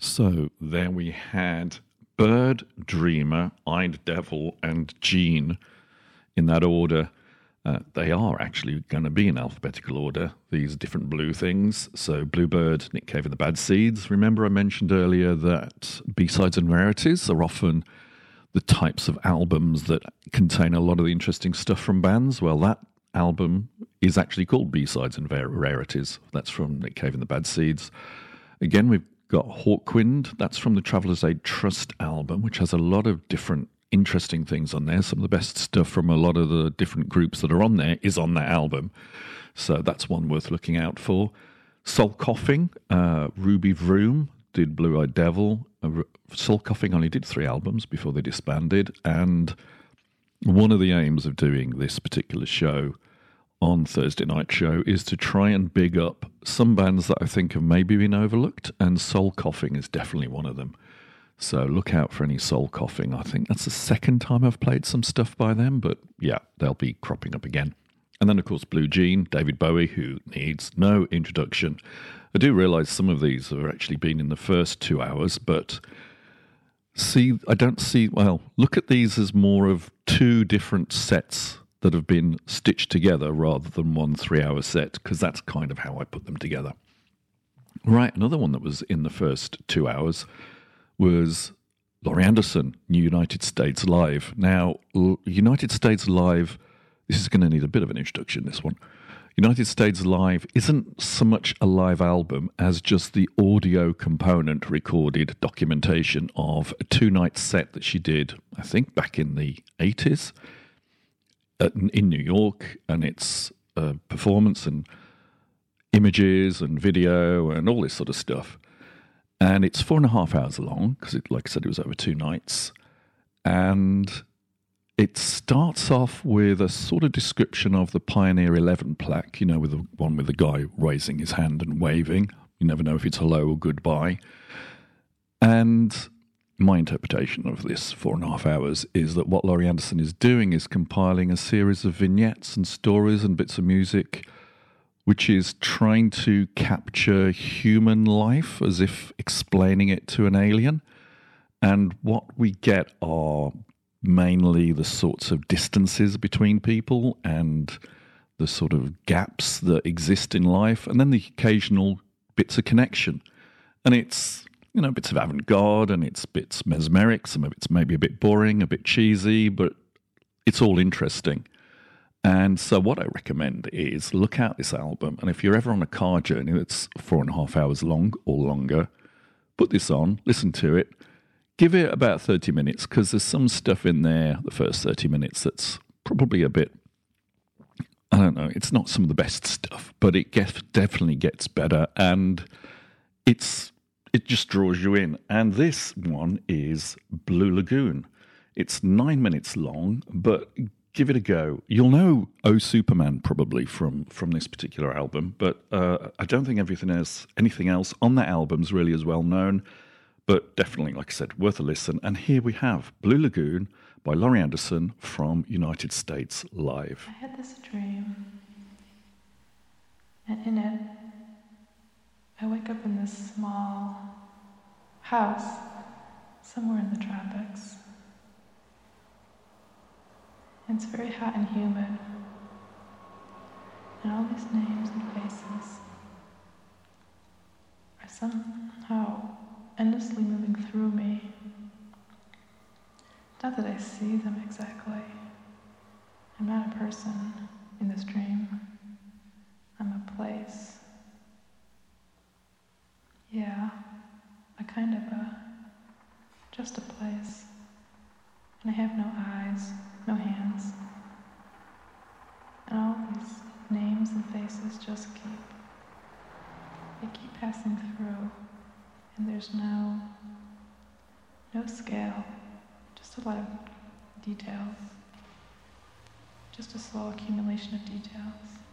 So there we had Bird, Dreamer, Eyed Devil, and Gene in that order. They are actually going to be in alphabetical order, these different blue things. So Bluebird, Nick Cave and the Bad Seeds. Remember I mentioned earlier that B-sides and rarities are often the types of albums that contain a lot of the interesting stuff from bands. Well, that album is actually called B-sides and rarities. That's from Nick Cave and the Bad Seeds. Again, we've got Hawkwind. That's from the Traveller's Aid Trust album, which has a lot of different interesting things on there. Some of the best stuff from a lot of the different groups that are on there is on that album. So that's one worth looking out for. Soul Coughing, Ruby Vroom did Blue Eyed Devil. Soul Coughing only did 3 albums before they disbanded. And one of the aims of doing this particular show on Thursday Night Show is to try and big up some bands that I think have maybe been overlooked, and Soul Coughing is definitely one of them. So look out for any Soul Coughing. I think that's the second time I've played some stuff by them, but yeah, they'll be cropping up again. And then, of course, Blue Jean, David Bowie, who needs no introduction. I do realise some of these have actually been in the first 2 hours, but look at these as more of 2 different sets that have been stitched together rather than one 3-hour set, because that's kind of how I put them together. Right, another one that was in the first 2 hours was Laurie Anderson, New United States Live. Now, United States Live, this is going to need a bit of an introduction, this one. United States Live isn't so much a live album as just the audio component recorded documentation of a 2-night set that she did, I think, back in the 80s in New York, and it's performance and images and video and all this sort of stuff. And it's 4.5 hours long, because, like I said, it was over 2 nights. And it starts off with a sort of description of the Pioneer 11 plaque, you know, with the one with the guy raising his hand and waving. You never know if it's hello or goodbye. And my interpretation of this 4.5 hours is that what Laurie Anderson is doing is compiling a series of vignettes and stories and bits of music which is trying to capture human life as if explaining it to an alien. And what we get are mainly the sorts of distances between people and the sort of gaps that exist in life, and then the occasional bits of connection. And it's, you know, bits of avant-garde, and it's bits mesmeric, some of it's maybe a bit boring, a bit cheesy, but it's all interesting. And so what I recommend is look out this album, and if you're ever on a car journey that's 4.5 hours long or longer, put this on, listen to it, give it about 30 minutes, because there's some stuff in there, the first 30 minutes, that's probably a bit, I don't know, it's not some of the best stuff, but it definitely gets better, and it just draws you in. And this one is Blue Lagoon. It's 9 minutes long, but give it a go. You'll know Oh Superman probably from this particular album, but I don't think anything else on that album is really as well known, but definitely, like I said, worth a listen. And here we have Blue Lagoon by Laurie Anderson from United States Live. I had this dream, and in it, I wake up in this small house somewhere in the tropics. It's very hot and humid, and all these names and faces are somehow endlessly moving through me. Not that I see them exactly. I'm not a person in this dream. I'm a place. Yeah, just a place. And I have no eyes, no hands. And all these names and faces just they keep passing through. And there's no scale, just a lot of details. Just a slow accumulation of details.